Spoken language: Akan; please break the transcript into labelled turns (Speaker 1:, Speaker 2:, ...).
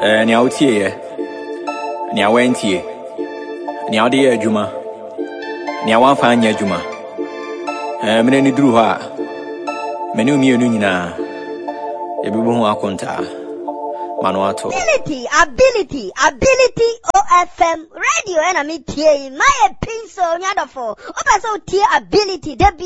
Speaker 1: Niautie, Niawentie, Niaudia Juma, Niawanfanya Juma, Many Druha, Menu Munina, Ebu Akonta, Manuato.
Speaker 2: Ability, OFM, radio enemy, my pin so nyadafo, open so ability,